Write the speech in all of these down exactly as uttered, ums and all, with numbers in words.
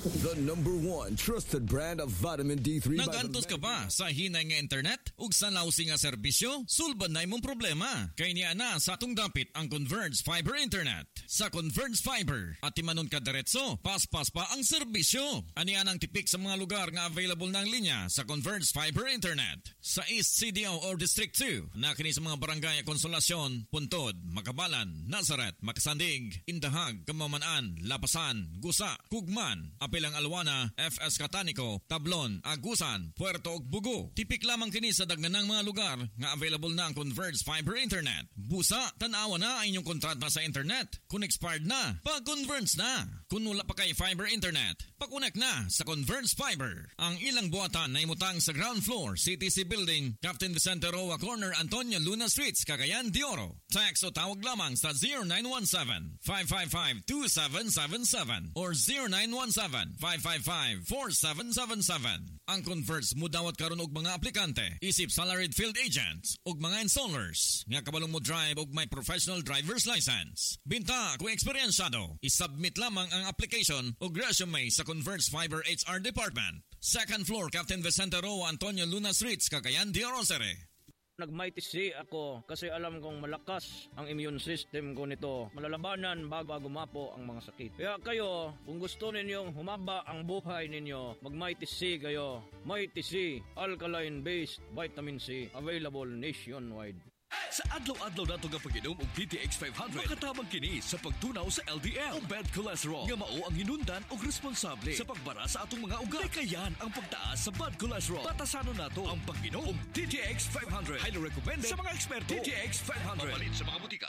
The number one trusted brand of vitamin D three. Nagantos ka ba sa hinay nga internet? Ug sa lausi nga serbisyo? Sulban na imong problema. Kay niya na sa atong dapit ang Converge Fiber Internet. Sa Converge Fiber, at timanon ka diretso, paspas pa ang serbisyo. Anian ang tipik sa mga lugar nga available ng linya sa Converge Fiber Internet. Sa East C D O or District two, na kini sa mga barangay Konsolasyon, Puntod, Makabalan, Nazaret, Makasandig, Indahag, Kamamanaan, Lapasan, Gusa, Kugman, Apilang Alwana, F S Catanico, Tablon, Agusan, Puerto ug Bugo. Tipik lamang kini sa daghanang mga lugar nga available na ang Converge Fiber Internet. Busa, tanawa na ang inyong kontrata sa internet. Kung expired na, pag-Converge na. Kung wala pa kay Fiber Internet, pakunek na sa Converge Fiber. Ang ilang buhatan na imutang sa ground floor, C T C Building, Captain Vicente Roa Corner, Antonio Luna Streets, Cagayan de Oro. Text o tawag lamang sa zero nine one seven, five five five, two seven seven seven or zero nine one seven, five five five, four seven seven seven. Ang Converge mudawat karon og mga aplikante, isip salaried field agents ug mga installers nga kabalong mo drive og may professional driver's license. Binta kung eksperyensyado, isubmit lamang ang application o resume sa Converge Fiber H R Department. Second floor, Captain Vicente Roa, Antonio Luna Streets, Cagayan de Oro. Nag-mighty C ako kasi alam kong malakas ang immune system ko nito. Malalabanan bago gumapo ang mga sakit. Kaya kayo, kung gusto ninyong humaba ang buhay ninyo, mag-mighty C kayo. Mighty C, alkaline-based vitamin C, available nationwide. Sa adlaw-adlaw nato nga pag-inom og D T X five hundred, makatabang kini sa pagtunaw sa L D L o bad cholesterol nga mao ang hinundan og responsable sa pagbara sa atong mga ugat. Kayan ang pagtaas sa bad cholesterol. Batasanon nato ang pag-inom og D T X five hundred. Highly recommended sa mga eksperto. D T X five hundred. Mapalit sa mga butika.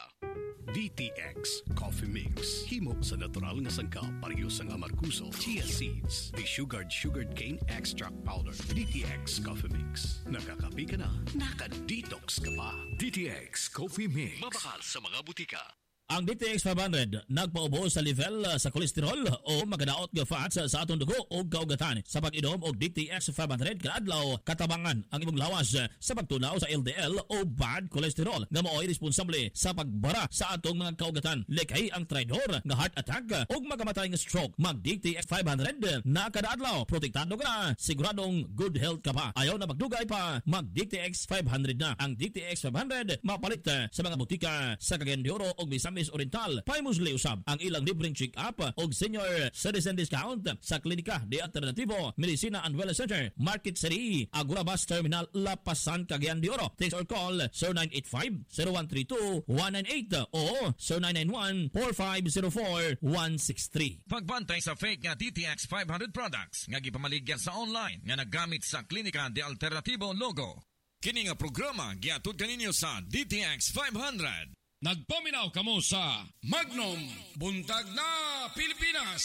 D T X Coffee Mix. Himo sa natural nga sangkap, parehas ang amarkuso, chia seeds, desugared sugared cane extract powder. D T X Coffee Mix. Nakakapi ka na, naka-detox ka pa. D T X Coffee Mix. Mabakal sa mga butika. Ang D T X five hundred nagpaubo sa level uh, sa kolesterol o magadaot nga fats uh, sa atong dugo o kaugatan. Sa pag-inom og D T X five hundred kadadlaw katabangan ang imong lawas uh, sa pagtunaw sa L D L o bad cholesterol nga mao'y responsable sa pagbara sa atong mga kaugatan. Likay ang traidor nga heart attack uh, o magamatay nga stroke. Mag D T X five hundred uh, na kadadlaw protektado ka na, siguradong good health ka pa. Ayaw na magdugay pa, mag D T X five hundred na. Ang D T X five hundred mapalit uh, sa mga butika sa Cagayan de Oro o Misamis Oriental. Paimusli usab ang ilang libreng check-up og senior citizen discount sa Klinika de Alternativo, Medicina and Wellness Center, Market City, Agora Bus Terminal, Lapasan, Cagayan de Oro. Text or call zero nine eight five, zero one three two, one nine eight o zero nine nine one, four five zero four, one six three. Pagbantay sa fake nga D T X five hundred products nga gipamaligya sa online nga naggamit sa Klinika de Alternativo logo. Kini nga programa giatud kaninyo sa D T X five hundred. Nagpaminaw kamo sa Magnum Buntag na Pilipinas.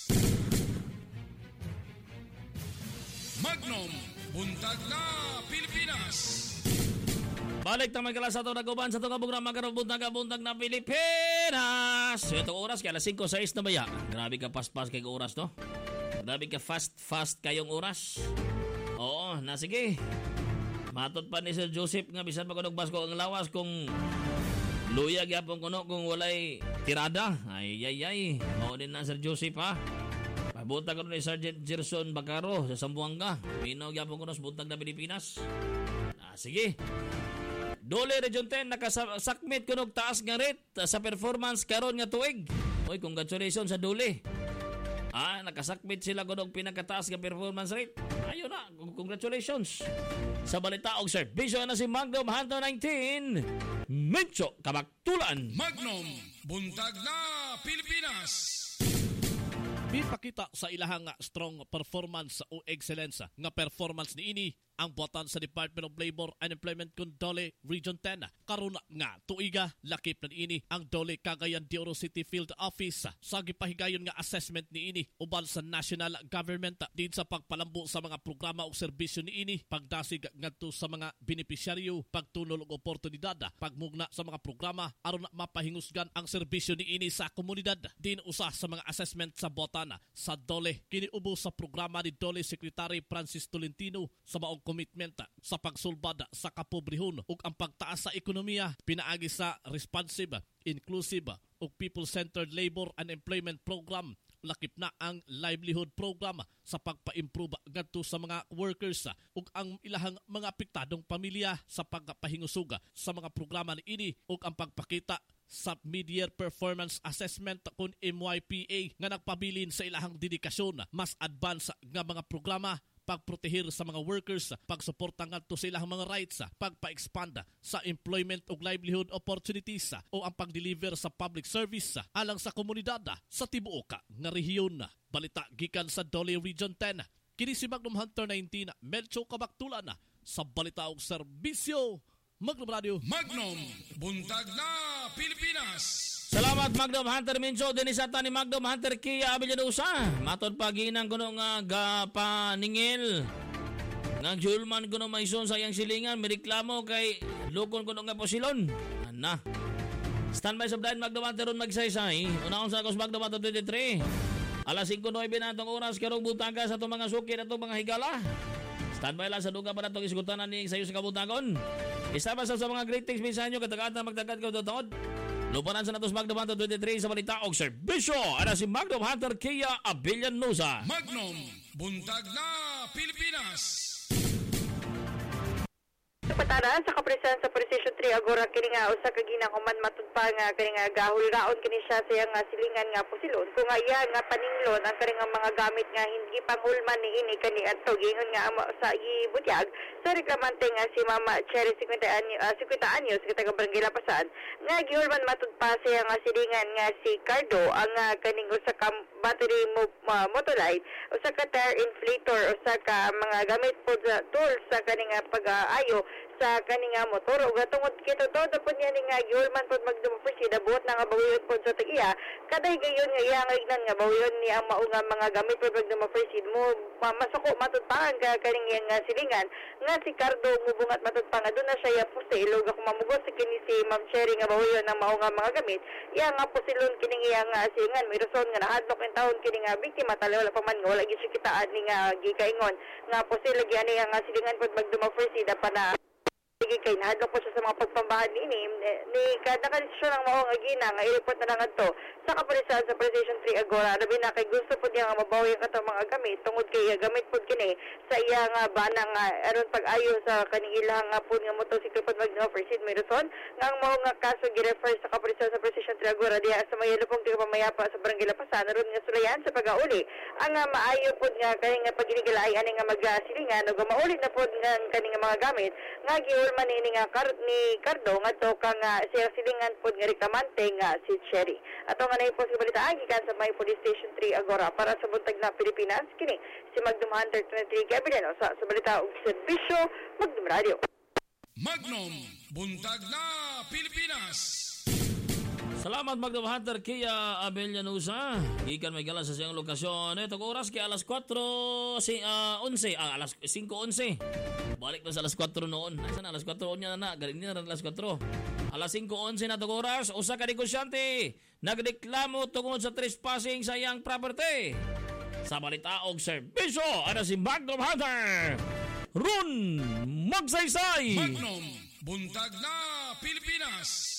Magnum Buntag na Pilipinas. Balik na magkala sa ito naguban sa itong programa karong buntag-buntag na Pilipinas. So itong oras kaya alas five six na baya. Grabe ka fast-fast kayong oras, no? Grabe ka fast-fast kayong oras. Oo, na sige. Matod pa ni Sir Joseph nga bisan pa kunog basko ang lawas kung luya gyapon kuno kung walay tirada. Ay ay ay. Mao din na Sir Joseph ha. Pabuntag ko ni Sergeant Gerson Bacaro sa Sambuanga. Minaw gyapon kuno sa buntag na Pilipinas. Ah sige. Dole Region ten nakasakmit kunog taas nga rate sa performance karon nga tuig. Oy, congratulations sa Dole. Ah, nakasakmit sila kunog pinakataas nga performance rate. Ayun na, congratulations. Sa balita og serbisyo na si Magnum Hunter nineteen. Mencho Kabaktulan. Magnum Buntag na Pilipinas. Ipakita sa ilahang strong performance o excellence nga performance ni ini ang buhatan sa Department of Labor and Employment kung Dole Region ten. Karon nga tuiga lakip na ini ang Dole Cagayan de Oro City Field Office sa gipahigayon nga assessment ni ini uban sa national government din sa pagpalambo sa mga programa o serbisyo ni ini, pagdasig ngadto sa mga benepisyaryo, pagtulong og oportunidad, pagmugna sa mga programa aron mapahingusgan ang serbisyo ni ini sa komunidad. Din usa sa mga assessment sa buhatan sa Dole kiniubo sa programa ni Dole Secretary Francis Tolentino sa maong commitment sa pagsulbad sa kapobrehon ug ang pagtaas sa ekonomiya pinaagi sa responsive, inclusive ug people-centered labor and employment program lakip na ang livelihood program sa pagpa-improve ngadto sa mga workers ug ang ilahang mga apektadong pamilya sa pagpahingusuga sa mga programa ni ini ug ang pagpakita sa mid-year performance assessment kun M Y P A nga nagpabilin sa ilahang dedikasyon mas advance nga mga programa pagprotehir sa mga workers, pagsuporta ngadto sa ilang mga rights, pagpa-expand sa employment ug livelihood opportunities o ang pag-deliver sa public service alang sa komunidad sa tibuok nga rehiyon. Balita gikan sa Dole Region ten. Kini si Magnum Hunter nineteen, medyo kabaktulan sa balita ug serbisyo. Magnum Radio. Magnum, buntag na Pilipinas. Salamat Magnum Hunter Mincho din sa ni Magnum Hunter Kia Abellanusa. Matod paginang kuno nga gapaningil. Nga julman kuno maison sa iyang silingan, mireklamo kay lukon kuno nga posilon. Ana. Standby sa blind Magnum Hunter ron magsaysay. Unaon sa akos Magnum Hunter twenty-three. Alas singko nuwebe na itong oras karong butaga sa itong mga suki na itong mga higala. Standby lang sa duga pa na itong isgutanan ni sayo sa kabutagon. Isama sa, sa mga greetings minsan nyo katagad na magtagad ko dotod. Lupanan sa natos Magnum Hunter twenty-three sa balita og serbisyo. Ana si Magnum Hunter Kia Abellanusa. Magnum, buntag na Pilipinas. Pataran sa kapresan sa Precision three agora kini nga usa ka ginahuman matud pa nga kini nga gahul-raon kini siya sa iyang silingan nga pusilon kung nga iya nga paninglon ang kani nga mga gamit nga hindi panghulman ni ini kani adto gingon nga amo sa gibutyag sa reklamante nga si Mama Cherry fifty anyos uh, fifty anyos sa taga Barangay Lapasan nga gihulman matud pa sa iyang silingan nga si Cardo ang uh, kaning usa ka battery mo, uh, motolite usa ka tire inflator usa ka mga gamit po sa tools sa kani nga pag-aayo sa kaninga motor ug tungod kito todo pud niya nga gihulman pud magdumoprisida buot na nga bawiyon pud sa tagiya kaday gayon nga iya nga ignan nga bawiyon ni ang mao nga mga gamit pud magdumoprisid mo masuko matud pa nga kaning nga silingan nga si Cardo mubungat matud pa nga doon na siya pusilog ako mamugos si kini si Ma'am Cherry nga bawiyon ang mao nga mga gamit iya nga pusilon kining iya nga silingan may rason nga nahadlok in taon kini nga biktima tali wala pa man wala gyud siya kitaan ni nga gikaingon nga pusilog ani nga silingan pud magdumoprisid pa na sige kay nahadlok po siya sa mga pagpambahan ni ni, ni kada kondisyon ng maong agina nga i-report na lang ito sa kapulisan sa Precision three agora labi na kay gusto po niya nga mabawi ang katong mga gamit tungod kay gamit po kini sa iya nga bana nga aron pag-ayo sa kaning ilang nga po nga motorsiklo pod mag-offersid may rason nga ang mao nga kaso gi-refer sa kapulisan sa Precision three agora diha sa mayalupong tiga pamayapa sa Barangay Lapasan aron nga sulayan sa pag-auli ang nga maayo pod nga kaning nga paginigalay ani nga magasilingan ug mauli na pod nga kaning mga gamit nga giul manini nga kar ni Cardo nga to kang uh, siya silingan pod nga reklamante nga si Cherry. Ato nga nay posibilidad gikan sa may Police Station three agora para sa buntag na Pilipinas kini si Magnum Hunter twenty-three Gabriel sa sa balita ug serbisyo Magnum Radio. Magnum, buntag na Pilipinas. Salamat Magnum Hunter Kia Abellanusa. Ikan may gala sa siyang lokasyon. Ito oras kay alas four si uh, eleven ah, alas five eleven. Balik na sa alas four noon. Nasaan alas four niya na na. Galing niya na alas four. Alas five eleven na itong oras. Usa ka negosyante nagreklamo tungkol sa trespassing sa iyang property. Sa balita og serbisyo, ano si Magnum Hunter Ron Magsaysay. Magnum, buntag na Pilipinas.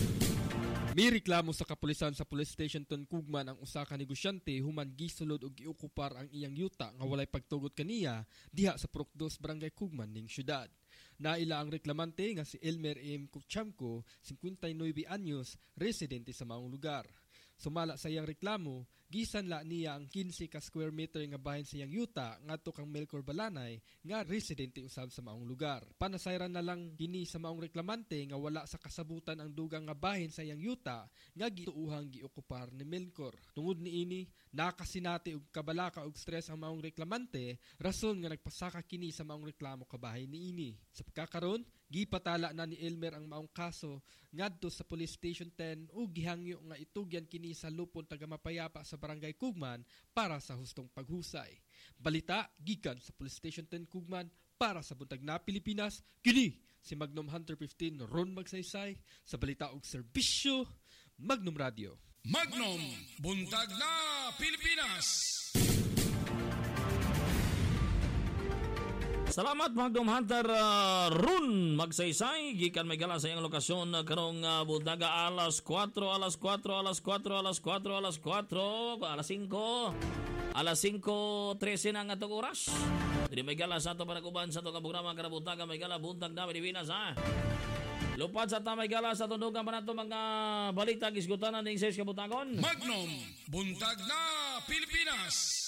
May reklamo sa kapulisan sa Police Station Tonkugman ang usa ka negosyante human gisulod og giokupar ang iyang yuta nga walay pagtugot kaniya diha sa Purok two Barangay Kugman ning syudad. Naila ang reklamante nga si Elmer M. Kuchamko, fifty-nine anyos, residente sa maong lugar. Sumala sa iyang reklamo, gisanla niya ang fifteen ka square meter nga bahin sa iyang yuta ngadto kang Melchor Balanay nga residente usab sa maong lugar. Panasayran na lang kini sa maong reklamante nga wala sa kasabutan ang dugang nga bahin sa iyang yuta nga gituuhang giokupar ni Melchor. Tungod niini, nakasinati og kabalaka og stress ang maong reklamante, rason nga nagpasaka kini sa maong reklamo kabahin niini. Sa pagkakaron, gipatala na ni Elmer ang maong kaso ngadto sa Police Station ten ug gihangyo nga itugyan kini sa lupon taga Mapayapa sa Barangay Kugman para sa hustong paghusay. Balita gikan sa Police Station ten Kugman para sa buntag na Pilipinas. Kini si Magnum Hunter fifteen Ron Magsaysay sa balita og serbisyo Magnum Radio. Magnum, buntag na Pilipinas. Salamat Magdom Hunter uh, Run magsaysay gikan may gala sa iyang lokasyon uh, karong uh, buntaga alas kwatro, alas kwatro, alas kwatro, alas kwatro, alas kwatro, alas singko, alas singko trese na nga itong oras. Hindi may gala sa ito panaguban sa itong programa karong buntaga may gala buntag na Pilipinas ha. Lupad sa tamay gala sa tundugan pa nato mga balita gisgutanan ng ses kabutagon. Magnum, buntag na Pilipinas.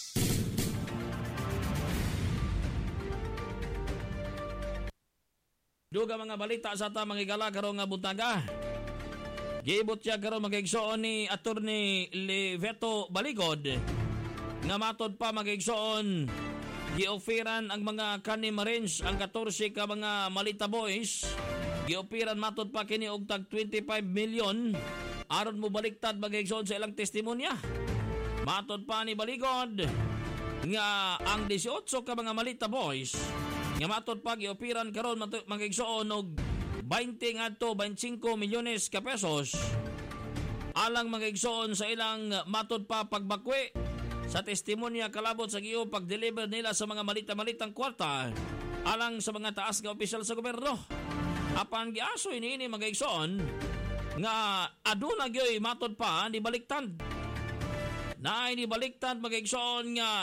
Duga mga balita sa ta mga gala karong nga buntaga. Giibot siya karong magigsoon ni Attorney Leveto Baligod. Nga matod pa magigsoon gioferan ang mga kani Marines ang fourteen ka mga Malita Boys. Gioferan matod pa kini og tag twenty-five million aron mo baliktad magigsoon sa ilang testimonya. Matod pa ni Baligod nga ang eighteen ka mga Malita Boys nga matod pa giopiran karon magigsoon og twenty ngadto twenty-five milyones ka pesos alang magigsoon sa ilang matod pa pagbakwi sa testimonya kalabot sa giyo pag-deliver nila sa mga malita-malitang kwarta alang sa mga taas nga opisyal sa gobyerno. Apan giasoy niini magigsoon nga aduna gyoy matod pa ni baliktad. Na ini baliktad magigsoon nga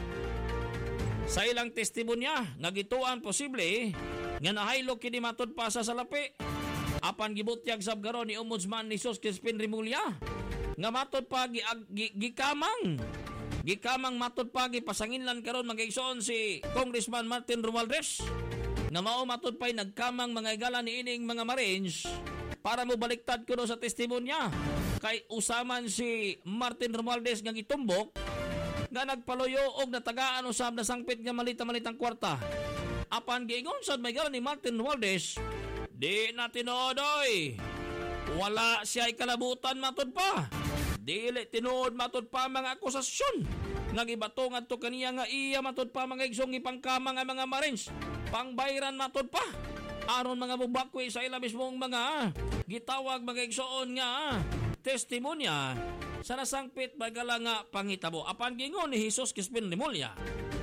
sa ilang testimonya nga gituan posible nga nahaylo kini matod pa sa salapi. Apan gibutyag sab karon ni Ombudsman ni Sos Crispin Remulla nga matod pa gi, gi, gikamang gikamang matod pa gipasanginlan karon magigsoon si Congressman Martin Romualdez nga mao matod pa nagkamang mga igala ni ining mga Marines para mo baliktad kuno sa testimonya kay usaman si Martin Romualdez nga gitumbok nga nagpaluyo og natagaan usab na sangpit nga malita-malitang kwarta. Apan giingon sad may gala ni Martin Romualdez, di na tinuodoy. Wala siya kalabutan matod pa. Dili tinuod matod pa mga akusasyon. Nga gibato ngadto kaniya nga iya matod pa mga igsong ipangkamang ang mga Marines. Pangbayran matod pa. Aron mga mubakwi sa ila mismong mga gitawag mga igsoon nga testimonya sa nasangpit bagala nga pangitabo. Apan gingon ni Jesus Crispin Remulla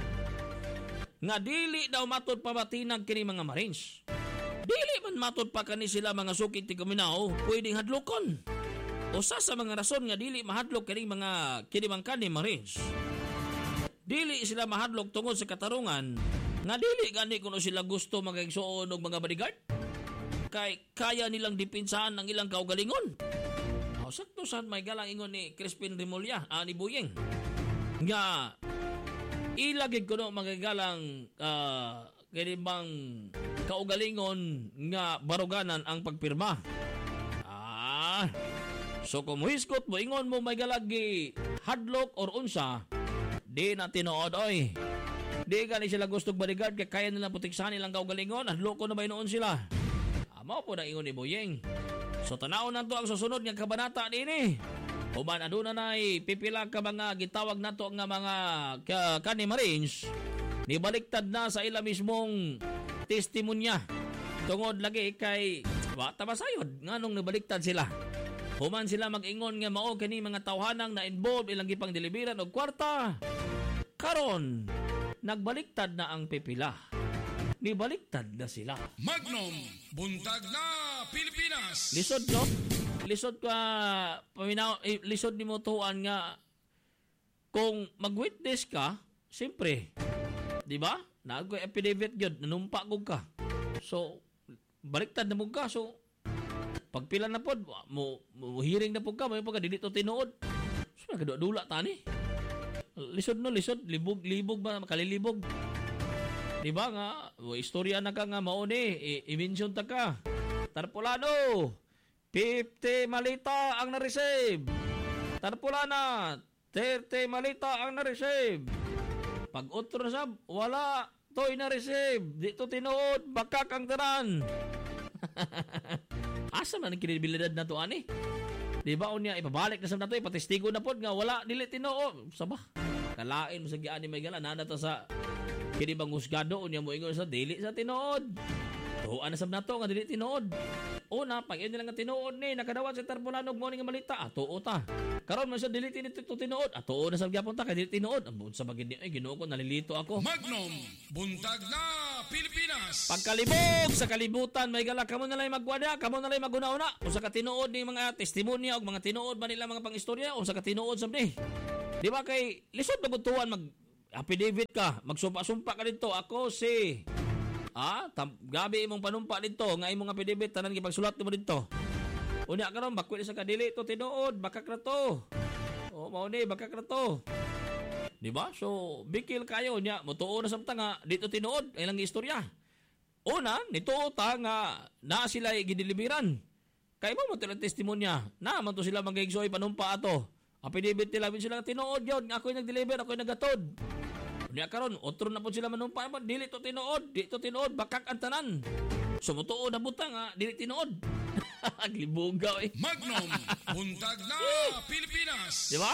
nga dili daw matod pa batinag kini mga Marines. Dili man matod pa kani sila mga sukit ti Kaminaw pwedeng hadlokon. Usa sa mga rason nga dili mahadlok kini mga kinimangkan ni Marines. Dili sila mahadlok tungod sa katarungan nga dili gani kuno sila gusto magigsuon og mga bodyguard kay kaya nilang dipinsahan ang ilang kaugalingon. Sakto saan may galang ingon ni Crispin Remulla, ah, ni Buyeng. Nga, ilagig ko no magagalang uh, ganibang kaugalingon nga baruganan ang pagpirma. Ah, so kung muhiskot mo, ingon mo may galagi hadlock or unsa, di na tinuod, oy. Di gani sila gustong bodyguard kaya kaya nila putiksahan nilang kaugalingon, hadlock ko na ba noon sila. Amo po na ingon ni Buyeng. So tanaw nato ang susunod nga kabanata nini. Uban aduna nay pipila ka mga gitawag nato nga mga ka, kani Marines ni baliktad na sa ila mismong testimonya. Tungod lagi kay wa ta masayod nganong nabaliktad sila. Human sila mag-ingon nga mao kani mga tawhanang na involved ilang gipang deliveran og kwarta. Karon nagbaliktad na ang pipila. Nibaliktad na sila. Magnum, buntag na Pilipinas. Lisod no? Lisod ka paminaw, eh, lisod ni mo tuan nga kung mag-witness ka, siyempre, di ba? Nagko affidavit gyud, nanumpa gud ka. So, baliktad na mo ka. So, pagpila na pod, mo, mo hearing na pod ka, may pagka dili to tinuod. So, nagdula tani. Lisod no, lisod, libog, libog ba, makalilibog. Di ba nga, o, istorya na ka nga mauni, i-mention ta ka. Tarpulano, fifty malita ang na-receive. Tarpulana, thirty malita ang na-receive. Pag otro na sab, wala, to'y na-receive. Dito tinuod, bakak ang tanan. Asa man ang kredibilidad na to, ani? Di ba, unya, ipabalik na sab na to, ipatistigo na po, nga wala, dili tinuod. Saba, kalain mo sa giani may gala, nana to sa kini bang husgado unya mo ingon sa dili sa tinuod. Tuhuan na sab nato nga dili tinuod. Una, pag yun nilang nga tinuod ni, nakadawat si Tarpulanog mo nga malita, ato ta. Karon man siya dilitin ito tinuod, ato na sa gyapon ta, kaya tinuod. Ang sa bagay ay ginoo ko, nalilito ako. Magnum, buntag na Pilipinas. Pagkalibog sa kalibutan, may gala, kamo na lang magwada, kamo na lang maguna-una. Kung sa katinuod ni mga testimonya, o mga tinuod ba nila mga pang-istorya, o sa katinuod sa ni. Di ba kay, lisod na butuan, mag-affidavit ka, magsumpa-sumpa ka dito, ako si... Ah, tam, gabi imong panumpa dito, nga imong affidavit tanan gipagsulat mo dito. Unya karon bakwit sa kadili to tinuod, bakak ra to. Oh, mao ni bakak ra to. Di ba? So, bikil kayo nya, motuo na samtang nga dito tinuod ay lang istorya. Una, nito ta nga na sila gideliveran. Kay mo mo tilang testimonya, na man to sila magigsoy panumpa ato. Affidavit nila bin sila tinuod yon, nga ako'y nag-deliver, ako'y nagatod. Unya karon, otro na po sila manumpa, dili to tinuod, di to tinuod, bakak ang tanan. Sumutuo na butang nga, dili tinuod. Aglibugaw eh. Magnum, buntag na Pilipinas. Di ba?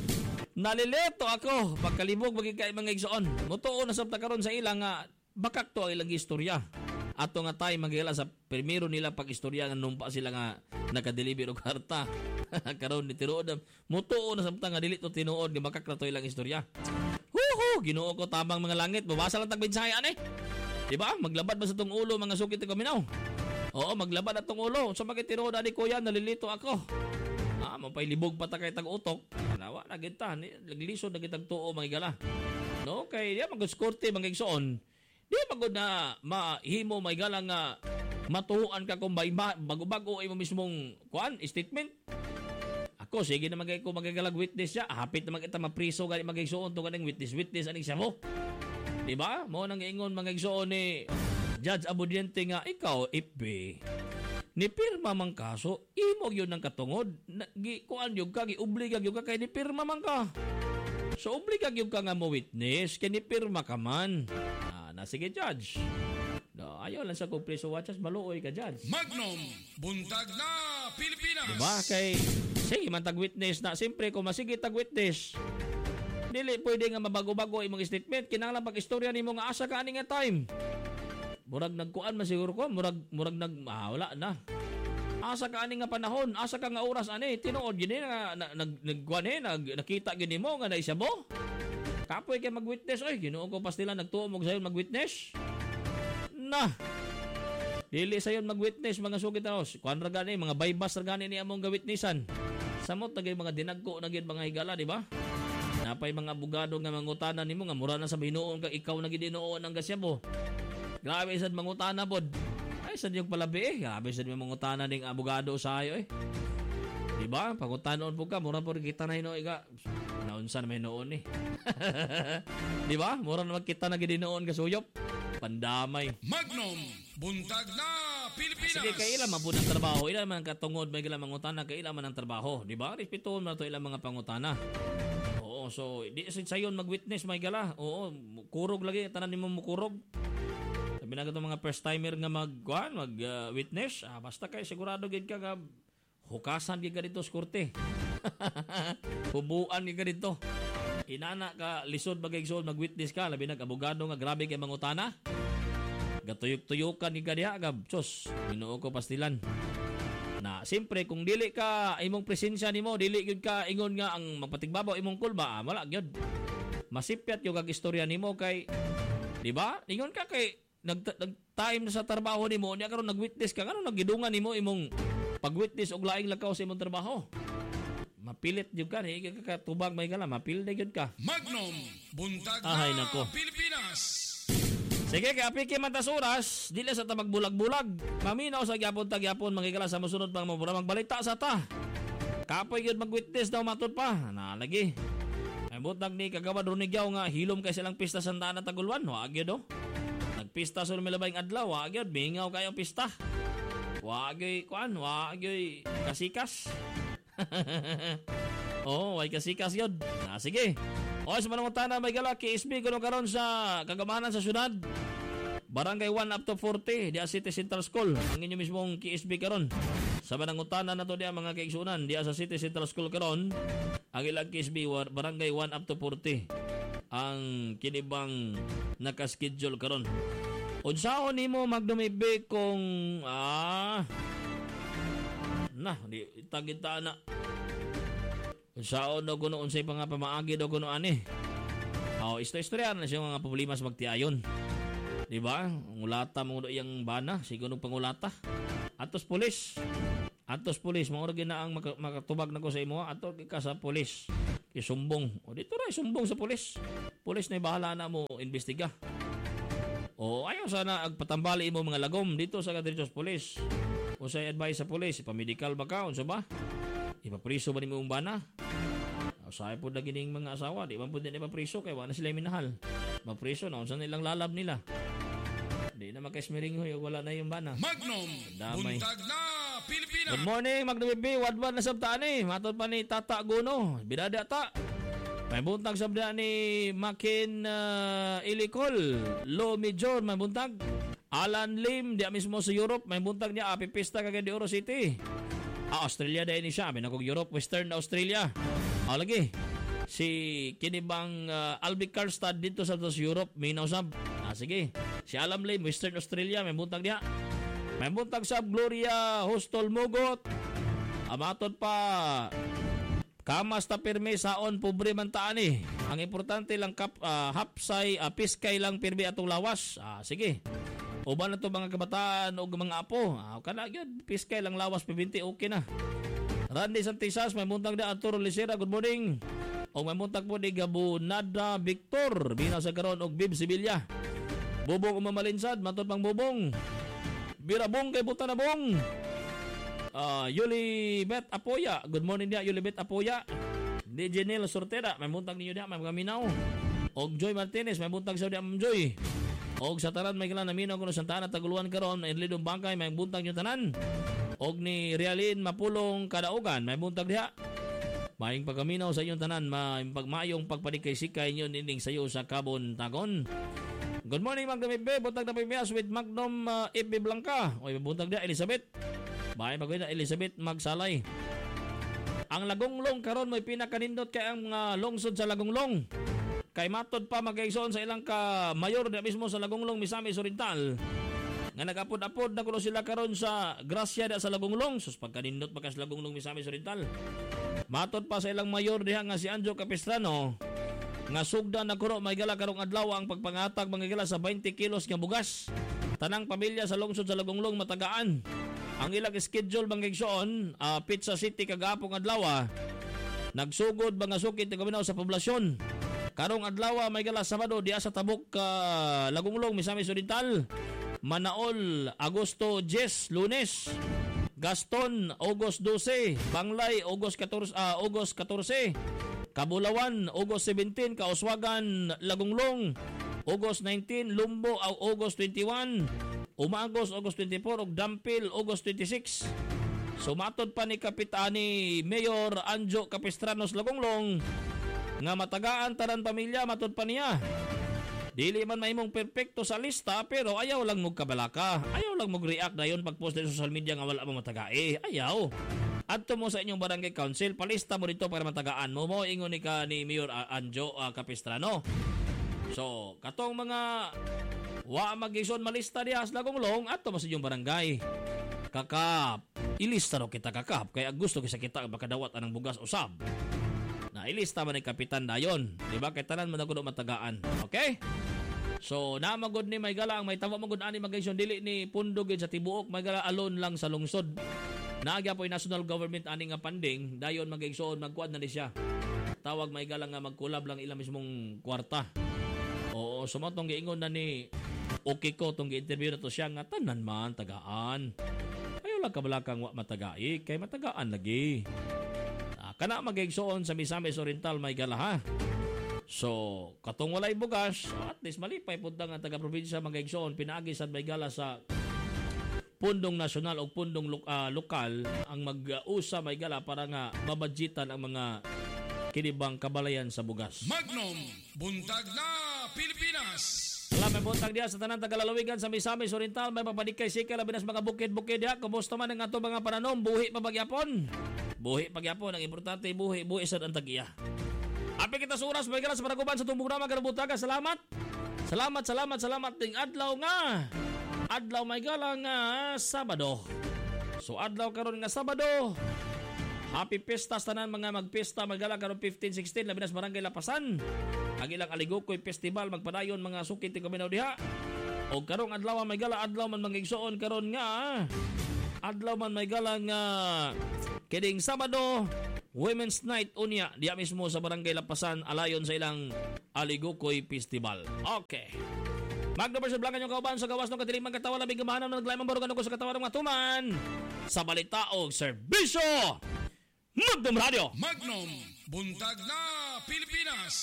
Nalilito ako, pagkalibog maging kay mga igsoon. Mutuo na sabta karon sa ilang nga, bakak to ang ilang istorya. Ato nga tayo magigala sa primero nila pag-istorya nga numpa sila nga nakadeliver og karta. Karon ni tinuod, mutuo na sabta nga dili to tinuod, nga bakak na to ilang istorya. Huhu, ginoo ko tabang mga langit, babasa lang tagbinsaya ani. Di ba? Maglabad ba sa tong ulo mga sukit ko minaw? Oo, maglabad at tong ulo. Sa mga tinuod ani kuya, nalilito ako. Ah, mapay libog pa ta kay tag-utok. Nawa na kita, naglisod na kitag tuo mga igala. No, kay diya mag-skorte mga igsoon. Di magod na mahimo mga igala nga matuhuan ka kung bago-bago ay mo mismong kuan statement. Ako sige na magay ko magagalag witness siya. Hapit na magita mapriso gani magigsoon to kaning witness witness aning siya mo. Di ba? Mo nang ingon magigsoon ni Judge Abudiente nga ikaw F B. Ni pirma man kaso, imo yun ng katungod. Gi kuan yung ka, gi-obliga yung ka kay ni pirma man ka. So obliga yung ka nga mo witness, kay ni pirma ka man. Ah, na sige judge. No, ayaw lang sa kong preso watchers, maluoy ka judge. Magnum, buntag na Pilipinas. Diba kay, sige man tag-witness na, siyempre kung masigit tag-witness, dili pwede nga mabago-bago imong statement, kinahanglan pag-istorya nimo nga asa ka ani nga time. Murag nagkuan man siguro ko, murag murag nag ah, wala na. Asa ka ani nga panahon, asa ka nga oras ani, tinuod gini nga nag nagkuan eh, nag nakita gini mo nga naisa mo. Kapoy kay mag-witness oy, Ginoo ko pas nila nagtuo mo sayon mag-witness. Na. Dili sayon mag-witness mga sugid taos. Kuan ra gani mga baybas ra gani ni among gawitnessan. Samot tagay mga dinagko na gid mga higala, di ba? Napay mga abogado nga mangutanan nimo nga mura na sa binuon ka ikaw na gid dinuon ang gasya mo. Grabe sad mangutana pod. Ay sad yung palabi eh. Grabe sad yung mangutana ning abogado sayo eh. Di ba? Pangutanon po ka, mura po kita na hinoy ka. Naunsa na may noon eh. Di ba? Mura na magkita na gidinoon ka suyop. Pandamay. Magnum, buntag na Pilipinas. Sige, kailan man po ng trabaho. Ilan man katungod, may ilang mangutana, kailan man ang trabaho. Di ba? Respetuhon mo ito ilang mga pangutana. Oo, so, di sayon mag-witness, may gala. Oo, kurog lagi, tanan mo mukurog. Sabi na mga first timer nga mag-witness, mag, uh, witness. Ah, basta kay sigurado gid ka nga hukasan gid ka dito sa korte. Hubuan gid ka dito. Inana ka lisod bagay igsoon mag-witness ka, labi nag abogado nga grabe kay mangutana. Gatuyok-tuyokan gid ka diha gab. Sus, Ginoo ko pastilan. Na simpre kung dili ka imong presensya nimo, dili gyud ka ingon nga ang magpatigbabaw imong kulba, ah, wala gyud. Masipyat yung kag istorya nimo kay di ba? Ingon ka kay nag, nag time sa trabaho nimo, nya karon nag-witness ka, karon nagidungan nimo imong pag-witness og laing lakaw sa imong trabaho. Mapilit jud ka, higit ka katubag may gala, mapil na jud ka. Magnum, buntag Ahay, na nako. Pilipinas. Sige, kay apiki man tas oras, dili sa ta magbulag-bulag. Maminaw sa gyapon ta gyapon mangigala sa mosunod pang mabura magbalita sa ta. Kapoy gyud mag-witness daw matud pa. Na lagi. Ay butag ni kagawad Ronigyaw nga hilom kay silang pista sa Santa Ana Tagulwan, wa gyud do. Nagpista sa lumilabayng adlaw, wa gyud mingaw kayo pista. Wa gyud kuan, wa gyud kasikas. Oh, way kasikas yun. Ah, sige. O, sa manangutana may gala, K S B kuno karon sa kagamanan sa syudad. Barangay one up to forty, diya City Central School. Ang inyo mismong K S B karon. Sa manangutana na to diya mga kaigsunan, diya sa City Central School karon. Ang ilang K S B, barangay one up to forty. Ang kinibang nakaschedule karon. Unsahon nimo magdumibi kung ah Na, di tagita na. Saon daw kuno unsay pa nga pamaagi daw kuno ani. Oh, isto-istorya na siya mga problema sa magtiayon. Di ba? Ngulata mo iyang bana, siguro pangulata. Atos pulis. Atos pulis, mga organ na ang makatubag na ko sa imo, ato ka sa pulis. Isumbong. O dito ra isumbong sa pulis. Pulis na bahala na mo imbestiga. O ayaw sana agpatambali mo mga lagom dito sa kadiritos pulis. O sa advice sa pulis, ipamedical ba ka? Unsa ba? Ipapriso ba ni mong bana? Usahay po na gining mga asawa, di man po din ipapriso kaya wala sila minahal. Mapriso na, unsa nilang lalab nila. Di na makaismiring hoy, wala na yung bana. Magnum, damay. Buntag na Pilipinas. Good morning, Magnum B B, wadwan na sabta ni. Matod pa ni Tata Guno, bidada ta. May buntag sabda ni Makin uh, Ilikol, Lo Major, may buntag. Alan Lim, di mismo sa Europe, may buntag niya, apipista kagad di Oro City. Ah, Australia dahil ni siya. Binakog Europe, Western Australia. O, lagi. Si kinibang uh, Albi Karstad dito sa Europe, Minaw Sab. Ah, sige. Si Alam Lim, Western Australia, may buntag niya. May buntag Sab, Gloria Hostol Mugot. Amatod pa. Kamas ta pirme saon, pobre man taan eh. Ang importante lang kap, uh, hapsay, uh, piskay lang pirme atong lawas. Ah, sige. Uban na to mga kabataan o mga apo. Ah, kana gyud piskay lang lawas pibinti okay na. Randy Santisas may muntag na Arturo Lisera, good morning. O may muntag po ni Gabunada Victor, bina sa karon og Bib Sibilya. Bubong umamalinsad, matod pang bubong. Birabong kay buta na bong. Uh, Yuli Bet Apoya, good morning dia Yuli Bet Apoya. D J Neil Sortera, may muntag ninyo dia, may mga minaw. Og Joy Martinez, may muntag sa dia Ma'am Joy. Og sa tanan may kailan naminaw kuno sa tanan taguluan karon may lidong bangkay may buntag nyo tanan. Og ni Realin Mapulong Kadaugan may buntag diha. Maayong pagkaminaw sa inyong tanan, maayong pagmayong pagpadikay-sikay inyo nining sayo sa Kabon Tagon. Good morning Magnum F B, buntag na pimias with Magnum uh, F B Blanca. Oy buntag diha Elizabeth. Maayong pagkita Elizabeth Magsalay. Ang Lagonglong karon may pinakanindot kay ang uh, lungsod sa Lagonglong. Kay matod pa magkaigsoon sa ilang ka mayor na mismo sa Lagonglong, Misamis Oriental. Nga nagapod-apod na kuno sila karon sa Gracia da sa Lagonglong. Sus pagkanindot pa sa Lagonglong, Misamis Oriental. Matod pa sa ilang mayor diha nga si Anjo Capistrano. Nga sugda na kuno may gala karong adlaw ang pagpangatag mga gala sa twenty kilos nga bugas. Tanang pamilya sa lungsod sa Lagonglong matagaan. Ang ilang schedule bangigsoon, uh, Pizza City kagapong adlaw. Nagsugod mga sukit nga sa poblasyon. Karong adlaw may gala Sabado diya sa Tabuk uh, Lagonglong, Misamis Oriental. Manaol Agosto ten, Lunes. Gaston August twelve, Banglay August fourteen, uh, August fourteen. Kabulawan August seventeen, Kauswagan Lagonglong August nineteen, Lumbo August twenty-one, Umagos August twenty-four ug Dampil August twenty-six. Sumatod pa ni Kapitani Mayor Anjo Capistranos Lagonglong nga matagaan tanan pamilya matod pa niya. Dili man mahimong perpekto sa lista pero ayaw lang mong kabalaka. Ayaw lang mong react dayon pag-post sa social media nga wala mo matagae. Ayaw. Adto mo sa inyong barangay council, palista mo dito para matagaan mo mo ingon ni ka ni Mayor Anjo uh, Capistrano. So, katong mga wa magison malista diha sa Lagonglong adto mo sa inyong barangay. Kakap, ilista ro kita kakap kaya gusto kita kita makadawat anang bugas usab. Na ilista man ni kapitan dayon, di ba? Kay tanan man ako matagaan. Okay? So, namagod ni may gala ang may tawa magud ani magayson dili ni pundog sa tibuok, may gala alone lang sa lungsod. Naagya po yung national government ani nga panding, dayon magayson magkuad na ni siya. Tawag may gala nga magkulab lang ilang mismong kwarta. Oo, sumatong giingon na ni okay ko tong gi-interview na to siya nga tanan man tagaan. Ayaw lang kabalakang wa matagai kay matagaan lagi. Kana magigsoon sa Misamis Oriental may gala ha. So, katong walay bugas, at least malipay punta nga taga-probinsya magigsoon pinaagi sad may gala sa pundong nasyonal o pundong lo- uh, lokal ang mag-usa may gala para nga mabadjitan ang mga kinibang kabalayan sa bugas. Magnum, buntag na Pilipinas. Wala may buntag diya sa tanan tagalalawigan sa Misamis Oriental may papadikay sikal labi nas mga bukid-bukid diya. Kumusta man ang ato mga pananom, buhi pa pagyapon. Buhi pagyapon ang importante buhi, buhi sad ang tagiya. Api kita sa oras may gala sa paraguban sa tumbong programa karong butaga. Salamat. Salamat, salamat, salamat ding adlaw nga. Adlaw may gala nga Sabado. So adlaw karon nga Sabado. Happy Pistas tanan mga magpista magala karon fifteen sixteen labi na sa Barangay Lapasan. Ang ilang Aligukoy Festival magpadayon mga sukit ti kaminaw diha. Og karong adlaw may gala adlaw man mangigsuon karon nga adlaw man may gala nga kining Sabado Women's Night unya diya mismo sa Barangay Lapasan alayon sa ilang Aligukoy Festival. Okay. Magno sa blanca yung kauban sa gawas ng katilimang katawan labing gamahanan na naglaymang barugan ko sa katawan ng mga tuman. Sa balita o serbisyo, Magnum Radio. Magnum, buntag na Pilipinas.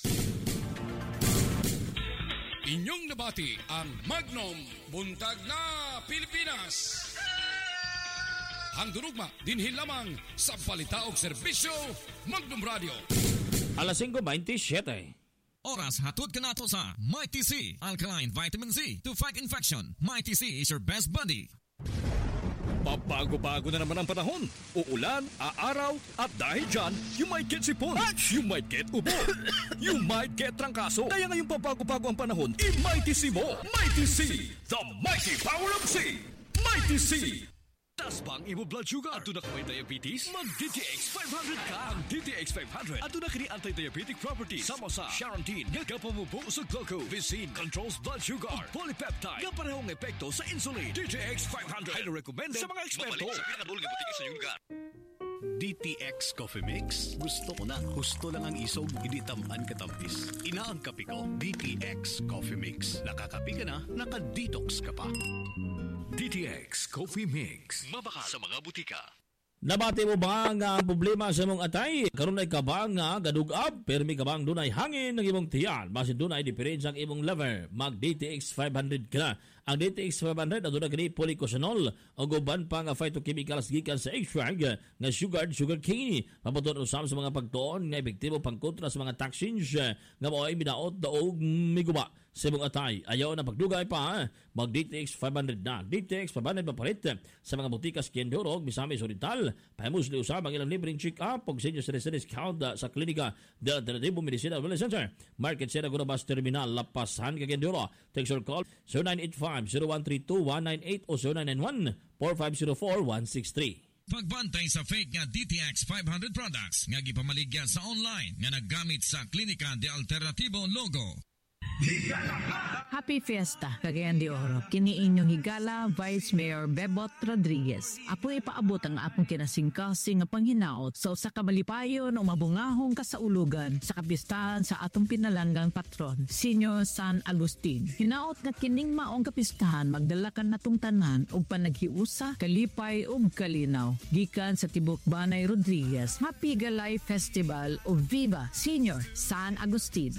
Inyong nabati ang Magnum, buntag na Pilipinas. Hangdurugma, dinhin lamang sa balita o serbisyo, Magnum Radio. Alas singko twenty-seven. Oras hatod ka nato sa Mighty C, Alkaline Vitamin C to fight infection. Mighty C is your best buddy. Pabago-bago na naman ang panahon. Uulan, aaraw, at dahil dyan, you might get sipon, you might get ubo, you might get trangkaso. Kaya ngayong pabago-bago ang panahon, i-Mighty C mo. Mighty C, the mighty power of C. Mighty C. Tas bang imo blood sugar? Ato na ka may diabetes? Mag-D T X five hundred ka. Ang D T X five hundred. Ato na kini anti-diabetic properties. Sama sa Charantine. Nga pamubo sa glucose. Vicine controls blood sugar. O polypeptide. Nga parehong epekto sa insulin. D T X five hundred. Highly recommended sa mga eksperto. D T X Coffee Mix. Gusto ko na. Gusto lang ang isog. Hindi tamaan katampis. Ina ang kape ko. D T X Coffee Mix. Nakakape ka na. Naka-detox ka pa. D T X Coffee Mix. Mabaka sa mga butika. Nabati mo ba nga ang problema sa mong atay? Karon ay kabang nga gadugab, pero may kabang dunay hangin ng imong tiyan. Basin dunay diferensya ang imong lever. Mag D T X five hundred ka na. Ang D T X five hundred aduna kini polycosanol o guban pa nga phytochemicals gikan sa extract nga sugar sugar cane. Mabuton usab sa mga pagtuon nga epektibo pangkontra sa mga toxins nga moay minaot daog miguba sa imong atay. Ayaw na pagdugay pa, mag D T X five hundred na. D T X five hundred mapalit sa mga butika Kendorog, Misamis Oriental. Pahimusli usab ang ilang libreng check-up og senior citizen discount sa klinika del Alternativo Medicina Wellness Center. Market Sierra Gurabas Terminal, Lapasan, Kendoro. Text or call zero nine eight five, zero one three two, one nine eight o zero nine nine one, four five zero four, one six three. Pagbantay sa fake nga D T X five hundred products nga gipamaligya sa online nga naggamit sa klinika del Alternativo logo. Happy Fiesta, Cagayan de Oro. Kini inyong higala, Vice Mayor Bebot Rodriguez. Apo ipaabot ang apong kinasingkasing nga panghinaot sa usa ka malipayon o mabungahong kasaulugan sa kapistahan sa atong pinalanggang patron, Senior San Agustin. Hinaot nga kining maong kapistahan magdalakan natong tanan og panaghiusa, kalipay ug kalinaw. Gikan sa Tibok Banay Rodriguez, Happy Galay Festival o Viva Senior San Agustin.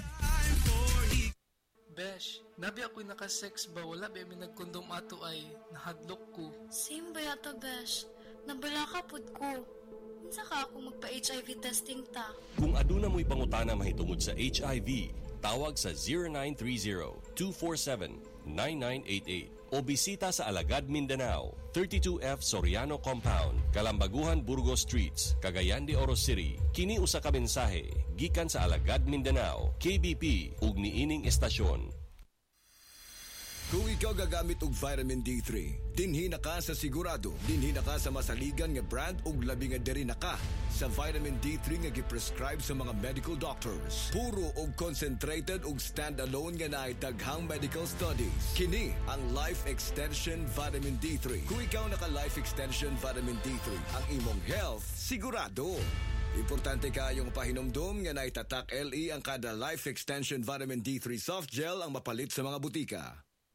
Besh, nabi ako'y nakasex ba? Wala ba may nagkondom ato ay nahadlok ko. Same ba yata, Besh? Nabala ka pod ko. Unsa ka ako magpa-H I V testing ta? Kung aduna mo'y pangutana mahitungod sa H I V, tawag sa zero nine three zero, two four seven, nine nine eight eight o bisita sa Alagad, Mindanao, thirty-two F Soriano Compound, Kalambaguhan, Burgos Streets, Cagayan de Oro City. Kini usa ka mensahe gikan sa Alagad, Mindanao, K B P ug niining estasyon. Kung ikaw gagamit og vitamin D three, dinhi na ka sa sigurado, dinhi na ka sa masaligan nga brand ug labi nga diri na ka sa vitamin D three nga giprescribe sa mga medical doctors. Puro og concentrated ug stand-alone nga naay daghang medical studies. Kini ang Life Extension Vitamin D three. Kung ikaw naka Life Extension Vitamin D three, ang imong health sigurado. Importante kayong pahinomdom nga naitatak L E ang kada Life Extension Vitamin D three soft gel ang mapalit sa mga butika.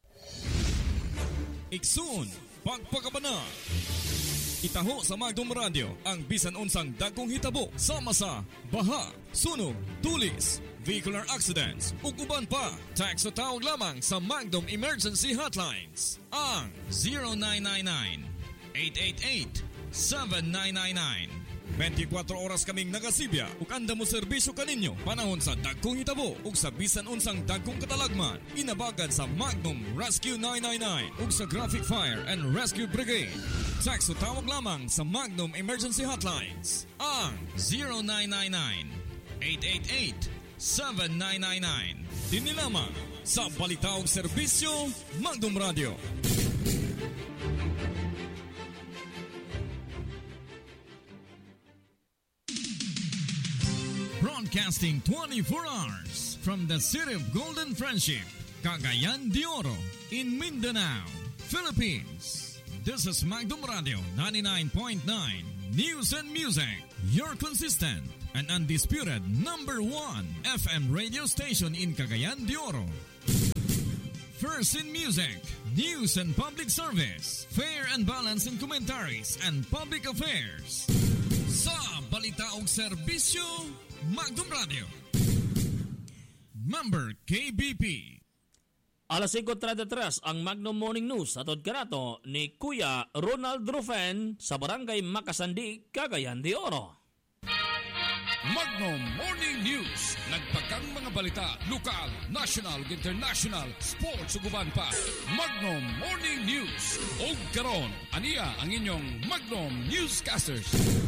Iksun, pagpakabana. Itaho sa Magnum Radio ang bisan unsang dagkong hitabo sama sa baha, sunog, tulis, vehicular accidents ug uban pa. Text o tawag lamang sa Magnum Emergency Hotlines ang zero nine nine nine, eight eight eight, seven nine nine nine. twenty-four oras kaming nagasibya ug anda mo serbisyo kaninyo panahon sa dagkong hitabo ug sa bisan unsang dagkong katalagman. Inabagan sa Magnum Rescue nine nine nine ug sa Graphic Fire and Rescue Brigade. Text o tawag lamang sa Magnum Emergency Hotlines ang zero nine nine nine, eight eight eight, seven nine nine nine. Dini lamang sa balita ug serbisyo Magnum Radio. Broadcasting twenty-four hours from the city of Golden Friendship, Cagayan de Oro, in Mindanao, Philippines. This is Magdum Radio ninety-nine point nine News and Music, your consistent and undisputed number one F M radio station in Cagayan de Oro. First in music, news and public service, fair and balanced in commentaries and public affairs. Sa balita og serbisyo, Magdum Radio. Member K B P. Alas singko trenta-tres ang Magnum Morning News atod kanato ni Kuya Ronald Rufen sa Barangay Makasandi, Cagayan de Oro. Magnum Morning News. Nagpakang mga balita, lokal, national, international, sports ug uban pa. Magnum Morning News. Og karon, aniya ang inyong Magnum Newscasters.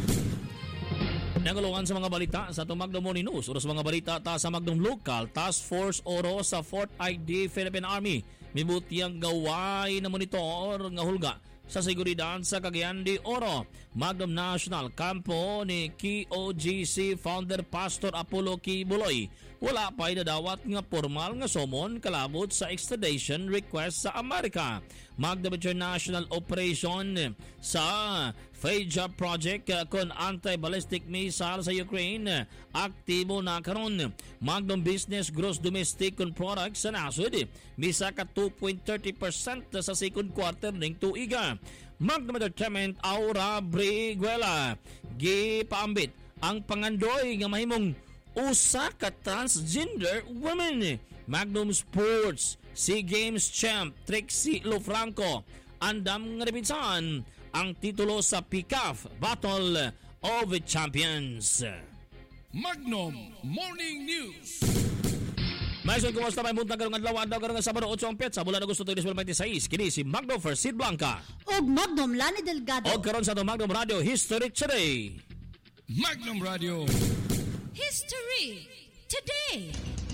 Nangulungan sa mga balita sa itong Magnum Morning News. Uro sa mga balita ta sa Magnum Local Task Force Oro sa fourth I D Philippine Army. Mibutiyang gaway na monitor nga hulga sa seguridad sa Cagayan de Oro. Magnum National Campo ni K O G C founder Pastor Apollo Kibuloy. Wala pa'y nadawat nga formal nga somon kalabot sa extradition request sa Amerika. Magnum International Operation sa Faja Project kon anti-ballistic missile sa Ukraine aktibo na karon. Magnum Business Gross Domestic Product sa nasod misa ka two point three zero percent sa second quarter ning tuiga. Magnum Entertainment Aura Briguela gipaambit ang pangandoy nga mahimong usa ka transgender woman. Magnum Sports SEA Games champ Trixie Lofranco andam nga repinsan ang titulo sa P C A F Battle of Champions. Magnum Morning News. May son kumusta may buntag karong adlaw adlaw karong Sabado eight ang petsa bulan Agosto twenty twenty-six kini si Magnum First Seed Blanca ug Magnum Lani Delgado. Og karon sa Magnum Radio History Today. Magnum Radio History Today.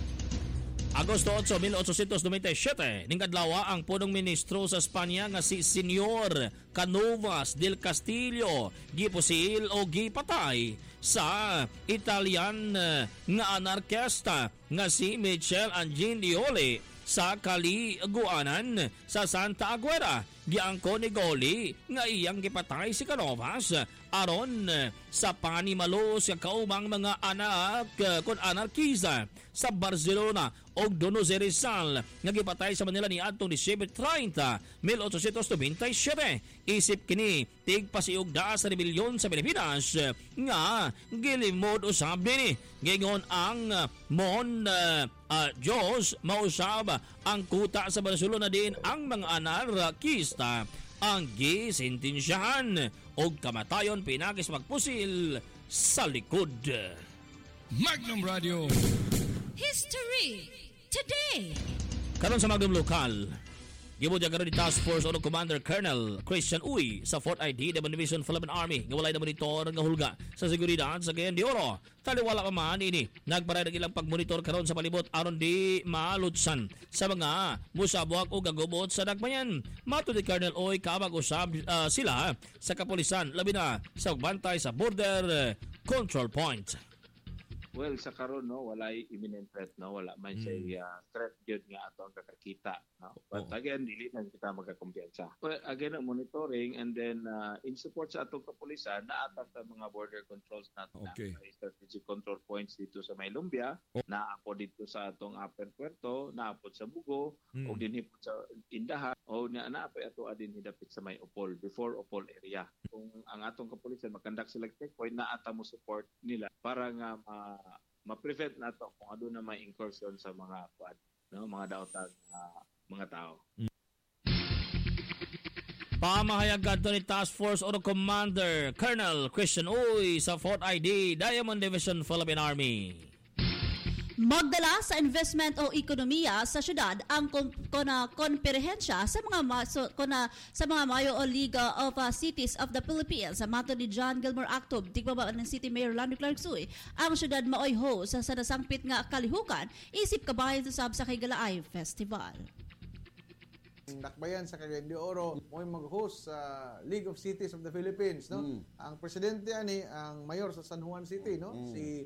Agosto eight, eighteen ninety-seven, ning adlaw ang punong ministro sa Espanya nga si Senyor Canovas del Castillo gipusil o gipatay sa Italian nga anarkista nga si Michel Angelioli sa kaliguanan sa Santa Aguera. Giangko ni Goli nga iyang gipatay si Canovas aron sa panimalo sa kaubang mga anak kon anarkista sa Barcelona og Donoso Rizal nga gipatay sa Manila ni adtong Disyembre treinta, eighteen ninety-seven. Isip kini tig pasiugda sa rebelyon sa Pilipinas nga gilimod usab dinhi gingon ang mon uh, uh, Diyos mausab ang kuta sa Barcelona din ang mga anarkista ang gisintensyahan og kamatayon pinakis magpusil sa likod. Magnum Radio History Today. Karon sa Magnum Local, gibudya karon ni Task Force Oro Commander Colonel Christian Uy sa fourth I D Naman Division Philippine Army nga walay na monitor nga hulga sa seguridad sa Cagayan de Oro. Taliwala pa man ini nagparay ng ilang pagmonitor karon sa palibot aron di malutsan sa mga musabwak o gagubot sa dagmayan. Matud ni Colonel Uy kabag usab uh, sila sa kapulisan labi na sa bantay sa border uh, control point. Well, sa karon no, walay imminent threat no, wala man mm. siya uh, threat gyud nga ato ang kakakita no. But oh. again, dili na kita magkakumpiyansa. Well, again, monitoring and then uh, in support sa atong kapulisan naata sa mga border controls nato okay. na strategic control points dito sa Maylumbia, oh. naapo dito sa atong Upper Puerto, naapo sa Bugo, mm. o dinhi sa Indaha, o na naapo ato adin hidapit sa May Opol before Opol area. Kung ang atong kapulisan makandak sila checkpoint, naata mo support nila para nga ma ma-prevent nato kung ano na may incursion sa mga kuan, no, mga daotag uh, mga tao. Pamahayag kadto ni Task Force Oro Commander Colonel Christian Uy sa fourth I D Diamond Division Philippine Army. Magdala sa investment o ekonomiya sa syudad ang kona konperehensya sa mga maso, kona sa mga Mayo o Liga of uh, Cities of the Philippines. Sa mato ni John Gilmore Actob, tigbaba ng City Mayor Lando Clark Suy, ang syudad maoy host sa nasangpit nga kalihukan isip kabayan sa sab sa Kaygalaay Festival. Dakbayan sa Cagayan de Oro mo'y mag-host sa League of Cities of the Philippines, no? Mm. Ang presidente ani ang mayor sa San Juan City, no? Mm. Si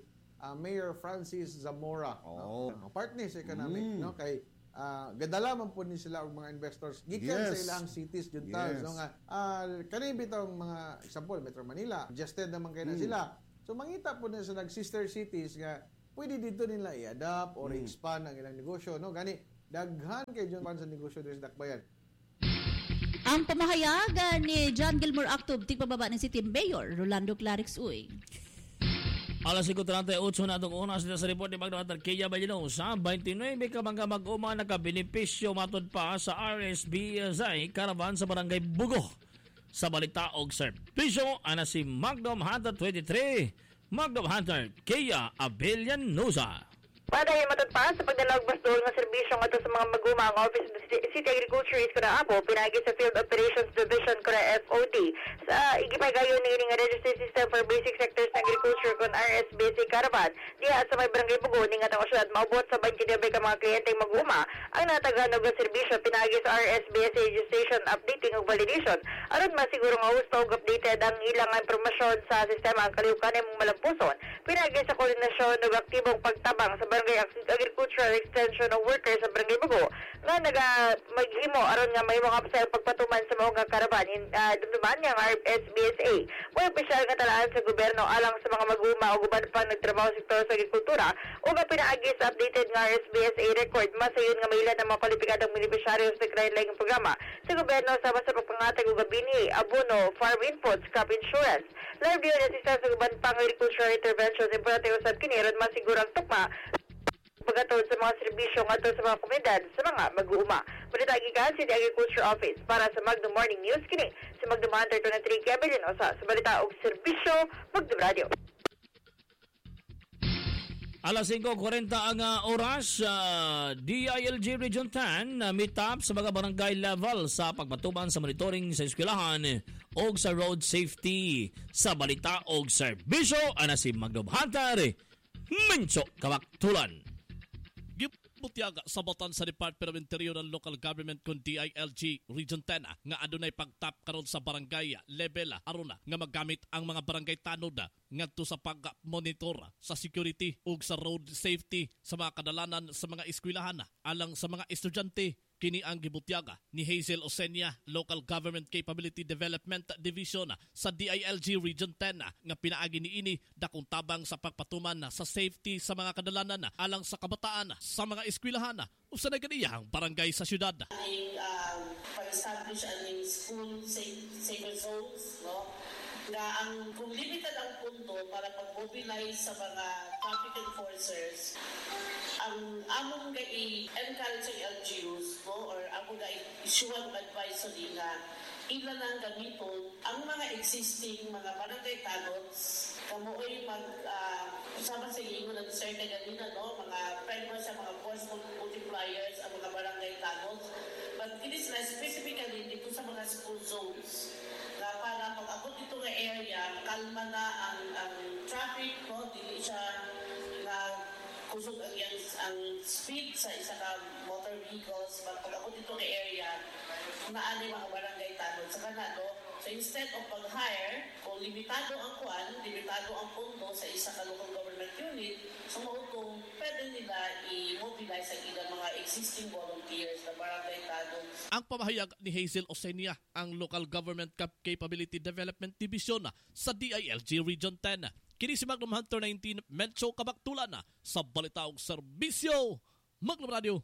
uh, Mayor Francis Zamora. Oh. No? Partners economic, Mm. no? Kay uh, gadala man po ni sila og mga investors gikan Yes. sa ilang cities jud Yes. ta. So nga uh, kani bitong mga example Metro Manila, adjusted naman kay na Mm. sila. So mangita po na sa nag-sister cities nga pwede dito nila i-adapt or Mm. expand ang ilang negosyo, no? Gani daghan kay John Pan sa negosyo dito sa Dakbayan. Ang pamahayagan ni John Gilmore Actob, tigpababa ni City Mayor Rolando Clarix Uy. Alas five thirty-eight na itong una sa report ni Magno Atarquilla Balino sa twenty-nine ka mga mag-uma nakabenepisyo matod pa sa R S B S I Caravan sa Barangay Bugo. Sa balita og servisyo, ana si Magnum Hunter twenty-three, Magnum Hunter Kia Abelian Nusa. Padayon matod pa sa pagdala og basdol nga serbisyo ngadto sa mga maguma ang Office of the City Agriculture is kada apo pinagi sa Field Operations Division kada F O D sa igipagayon ni nga registered system for basic sectors ng agriculture kon R S B S I Caravan diha sa may barangay Bugo ni nga tang syudad maabot sa twenty-nine ka mga kliyenteng maguma ang natagan og serbisyo pinagi sa R S B S I registration updating ug validation aron masiguro nga husto ug updated ang ilang impormasyon sa sistema ang kalihukan mong malampuson pinagi sa koordinasyon ug aktibong pagtabang sa Barangay Agricultural Extension of Workers sa Barangay Bugo nga naga maghimo aron nga may mga sa pagpatuman sa mga karaban in uh, dumduman nga R S B S A. May opisyal nga talaan sa gobyerno alang sa mga maguma o uban pa nagtrabaho sa sektor sa agrikultura o nga pinaagi sa updated nga R S B S A record masayon nga mailan ang mga kwalipikadong beneficiaryo sa kinahanglang programa sa gobyerno sama sa pagpangatag og gabini, abono, farm inputs, crop insurance. Live yun assistance sa uban pang agricultural interventions importante usab kini aron masigurang tukma pagkatod sa mga serbisyo ngadto sa mga komunidad sa mga mag-uuma. Balita gikan sa Agriculture Office para sa Magno Morning News kini si Magno Hunter twenty-three Kevin Osa sa balita og serbisyo Magno Radio. Alas five forty ang uh, oras, uh, D I L G Region ten uh, meet up sa mga barangay level sa pagpatuman sa monitoring sa eskwelahan o sa road safety. Sa balita og serbisyo, ana si Magno Hunter, Mincho Kawaktulan. Butyaga sa batan sa Department of Interior and Local Government kon D I L G Region ten nga adunay pagtap karon sa barangay level aron nga maggamit ang mga barangay tanod ngadto sa pag-monitor sa security ug sa road safety sa mga kadalanan sa mga eskwelahan alang sa mga estudyante. Kini ang gibutyaga ni Hazel Osenia, Local Government Capability Development Division sa D I L G Region ten nga pinaagi niini dakong tabang sa pagpatuman sa safety sa mga kadalanan alang sa kabataan sa mga eskwelahan usa na ganiyang barangay sa syudad. Ang um, pag-establish ang school safe, safer zones, no? Nga ang kung limited ang punto para pag-mobilize sa mga traffic enforcers, ang among i-encourage ang L G Us, no? Or among i-issue ang advisory nga ilan ang gamiton ang mga existing mga barangay tanods kamoy mag uh, usama sa ingon ng sir na ganina, no? Mga framework sa mga force multipliers ang mga barangay tanods, but it is na specifically dito sa mga school zones na para pag-abot dito nga area kalma na ang, ang traffic, no? Dili siya na kusog ang, ang speed sa isa ka motor vehicles, but pag-abot dito nga area naani mga barangay tanod sa kanado. So instead of pag-hire, kung limitado ang kuan, limitado ang pundo sa isa ka local government unit, so mautong pwede nila i-mobilize ang ilang mga existing volunteers na barangay tanod. Ang pamahayag ni Hazel Osenia, ang Local Government Capability Development Division sa D I L G Region ten. Kini si Magnum Hunter nineteen, Mencho Kabaktulan sa balita og serbisyo Magnum Radio.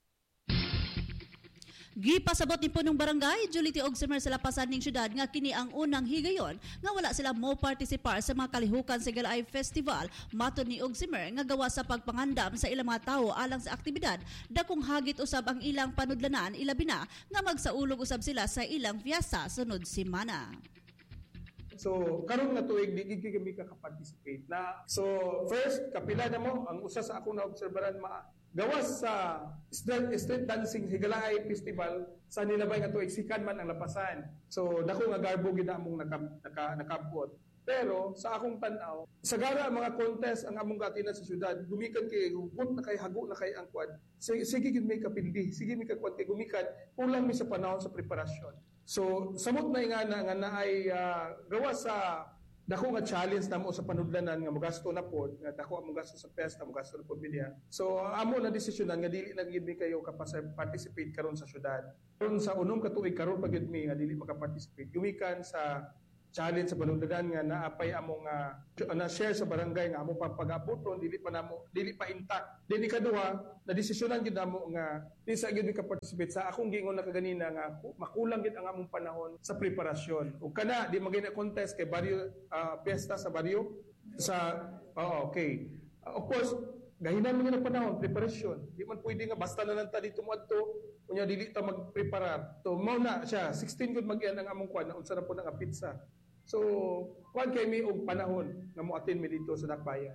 Gipasabot ni punong barangay Julity og Semer sa lapasan ning syudad nga kini ang unang higayon nga wala sila mo participar sa mga kalihukan sa Galay Festival matud ni og Semer nga gawa sa pagpangandam sa ilang mga tawo alang sa aktibidad dakong hagit usab ang ilang panudlanan ilabi na nga magsaulog usab sila sa ilang fiesta sunod semana. So karon nga tuig di gid kami ka-participate na. So first kapila na mo ang usa sa ako na obserbaran ma gawas sa street, street dancing Higalay Festival sa nilabay nga tuig sikan man ang lapasan. So dako nga garbo gid among naka, naka, nakabot. Pero sa akong tan-aw, sagara mga contest ang among gatinan sa syudad, gumikan kay hukot na kay hago na kay ang kwad. Sige, sige gid may kapildi, sige may kakwad kay gumikan, kulang mi sa panahon sa preparasyon. So samot na nga na nga naay uh, gawas sa dako nga challenge namo sa panudlanan nga mogasto na pod, nga dako mo gasto sa pesta, mogasto na pod bilya. So amo na desisyonan nga dili na gid mi kayo kapasa-participate karon sa syudad. Karon sa unom ka tuig karon pagid mi nga dili maka-participate. Gumikan sa challenge sa panudlanan nga naapay among uh, na share sa barangay nga amo pa pag-abuton dili pa namo dili pa intact. Dili kaduha na desisyonan gid namo nga di sa gid ka participate sa akong giingon na kaganina nga makulang gid ang among panahon sa preparasyon. Ug kana di magina contest kay baryo uh, piyesta sa baryo sa oh, okay. Uh, of course gahinan mo na panahon preparation. Di man pwede nga basta na lang ta dito mo adto unya dili ta magpreparar. To mao na siya sixteen gud mag-ian ang among kwan unsa na po nga pizza. So, kwan kay mi og panahon nga mo attend mi dito sa Dakbayan.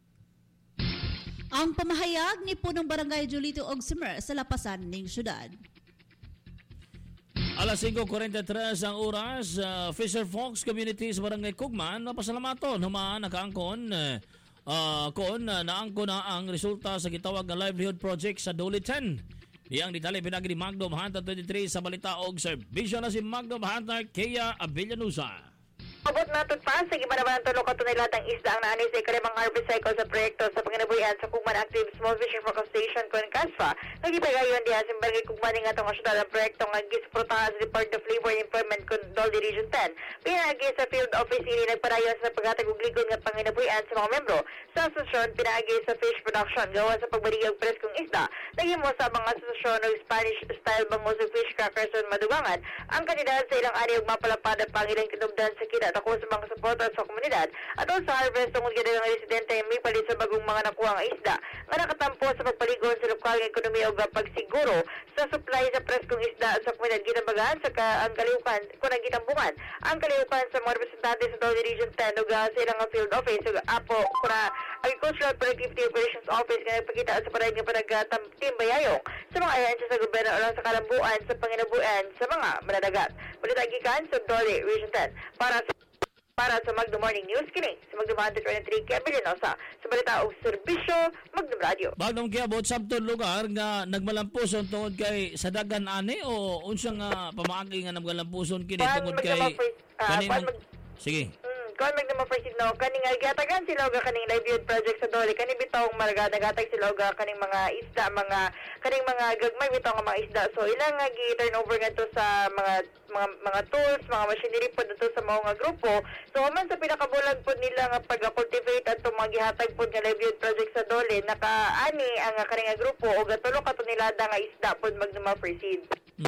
Ang pamahayag ni punong barangay Julito Ogsimer sa lapasan ning syudad. Alas singko forty-three ang oras, uh, Fisher Fox Community sa barangay Kugman, napasalamaton, humaan nakaangkon, uh, kon uh, naangkon na ang resulta sa gitawag nga livelihood project sa Dole ten. Iyang detalye pinagi ni Magdom Hunter twenty-three sa balita og serbisyo na si Magdom Hunter Kea Avillanusa. Abot natin pa sa gimanaman ng tulong katunay lahat ng isda ang naanay sa ikalimang harvest cycle sa proyekto sa panginabuhian sa Kugman Active Small Fishing Focus Station kung Kasfa. Nagipagayon diha sa Barangay Kugman nga itong asyudad ang proyekto nga gisprotahan sa Department of Labor and Employment kung Dolly Region ten. Pinagi sa field office ini nagparayon sa paghatag og ligon nga panginabuhian sa mga membro. Sa asosasyon, pinagi sa fish production gawa sa pagbarigay og preskong isda. Nagimo sa mga asosasyon og Spanish-style bangus ug fish crackers sa Madugangan. Ang kandidat sa ilang ani og mapalapad ang pangilang kinubdan sa kina ako sa mga suporta sa komunidad at sa harvest tungod gid ang residente may palit sa bagong mga nakuha nga isda nga nakatampo sa pagpaligon sa lokal nga ekonomiya ug pagsiguro sa supply sa preskong isda sa komunidad ginabagaan sa ka, ang kalihukan kun ang gitambungan ang kalihukan sa mga representante sa Dolly Region ten ug sa ilang field office ug apo kuna Agricultural Productivity Operations Office nga nagpakita sa parang nga panagtimbayayong sa mga ahensya sa gobyerno alang sa kalambuan sa panginabuan sa mga manadagat. Balita gikan sa Dolly Region ten para sa Para sa Magdom Morning News, kini sa Magdom Hunter twenty-three Kea Avillanusa sa balita og serbisyo Magdom Radio. Magdom Kea bot sabton lugar nga nagmalampuson tungod kay sa dagan ani o unsa nga pamaagi nga nagmalampuson kini tungod kay kaning sige. Kung magdama first no kaning gatagan sila og kaning livelihood project sa Dole kani bitawng marga nagatag sila og kaning mga isda mga kaning mga gagmay bitaw nga mga isda so ilang nga gi-turn over ngadto sa mga mga mga tools mga machinery pod dito sa mga grupo so man sa pinakabulag pod nila nga pag-cultivate at mga gihatag pod nga livelihood project sa Dole nakaani ang kaning nga grupo og tulo ka tonelada nga isda pod magdama first seed.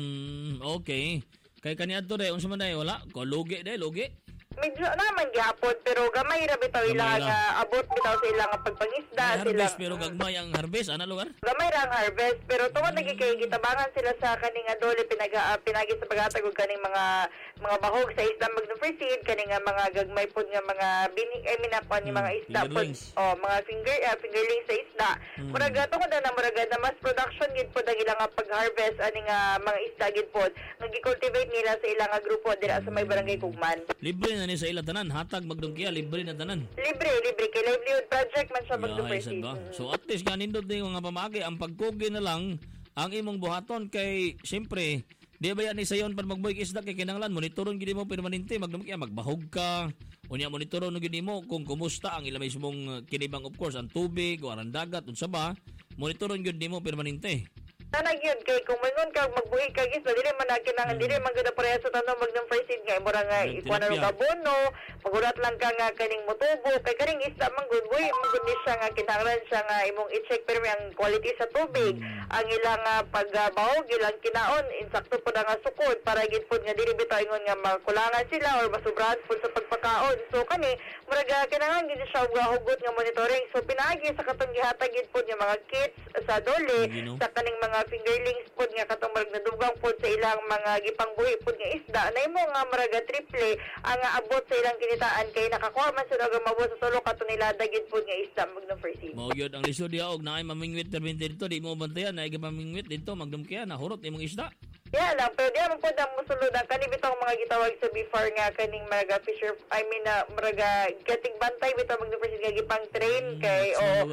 Mm, okay. Kay kaniadto dai unsa man dai wala ko lugi dai lugi. Medyo naman gyapon pero gamay ra bitaw ila nga abot bitaw sa ila nga pagpangisda sila. Harvest pero gagmay ang harvest ana lugar? Gamay ra ang harvest pero tungod lagi kay gitabangan sila sa kaning nga Dole pinaga uh, pinagi sa paghatag og kaning mga mga bahog sa isda magno first seed kaning nga mga gagmay pod nga mga bini I mean ako ni mga isda pod oh mga finger uh, fingerlings sa isda. Murag hmm. tungod na murag na mas production gid pod ang ila nga pag-harvest ani nga mga isda gid pod nga gi-cultivate nila sa ila nga grupo dira sa may barangay Kugman. Libre na ni sa ila tanan hatag Magdom Kea libre na tanan. Libre libre kay livelihood project man sa Magdom yeah, Kea. So at least ganindot din mga pamagi ang pagkugi na lang ang imong buhaton kay siyempre di ba yan ni sayon pag magboy isda kay kinahanglan monitoron gid mo permanente Magdom Kea magbahog ka unya monitoron gid mo kung kumusta ang ila mismong kinibang of course ang tubig o ang dagat unsa ba monitoron gid mo permanente. Tanag yun kay kung mayroon ka magbuhi ka isda dili man kinahanglan dili man gud pareha sa tanong Magdom first seed nga mura nga ikuan ra abono magulat lang ka nga kaning motubo kay kaning isda man gud buhi man gud siya nga kinahanglan siya nga imong i-check pero ang quality sa tubig ang ilang uh, pagbahog ilang kinaon insakto pud nga sukod para gid pud nga dili bitaw ingon nga makulangan sila or masubrahan pud sa pagpakaon so kani mura kinahanglan gid siya og hugot nga monitoring so pinaagi sa katong gihatag gid pud nga mga kits sa Dole sa kaning mga fingerlings pod nga katong marag nadugang pod sa ilang mga gipangbuhi pod nga isda na imo nga maraga triple ang abot sa ilang kinitaan kay nakakuha man sila og mabot sa tulo ka tonelada gid pod nga isda Magdom first seed. Mao gyud ang lisod diha og naay mamingwit permente dito di mo bantayan naay gipamingwit dito Magdom Kea nahurot imong isda. Yeah lang pero di man pod ang mosulod ang kani bitong mga gitawag sa before nga kaning maraga fisher I mean uh, maraga getting bantay bitaw Magdom first seed nga gipang train kay o